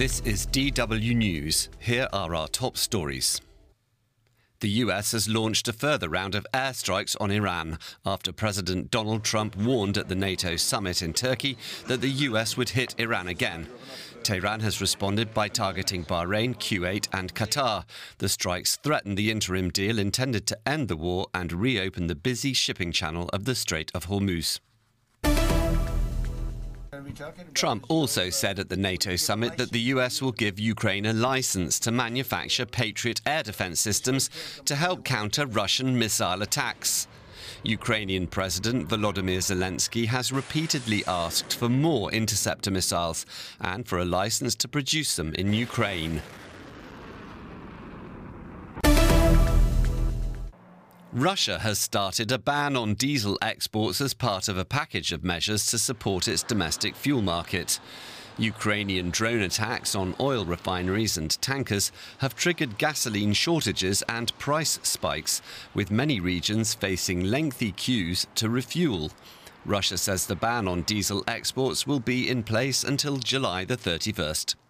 This is DW News. Here are our top stories. The US has launched a further round of airstrikes on Iran after President Donald Trump warned at the NATO summit in Turkey that the US would hit Iran again. Tehran has responded by targeting Bahrain, Kuwait and Qatar. The strikes threaten the interim deal intended to end the war and reopen the busy shipping channel of the Strait of Hormuz. Trump also said at the NATO summit that the US will give Ukraine a license to manufacture Patriot air defense systems to help counter Russian missile attacks. Ukrainian President Volodymyr Zelensky has repeatedly asked for more interceptor missiles and for a license to produce them in Ukraine. Russia has started a ban on diesel exports as part of a package of measures to support its domestic fuel market. Ukrainian drone attacks on oil refineries and tankers have triggered gasoline shortages and price spikes, with many regions facing lengthy queues to refuel. Russia says the ban on diesel exports will be in place until July the 31st.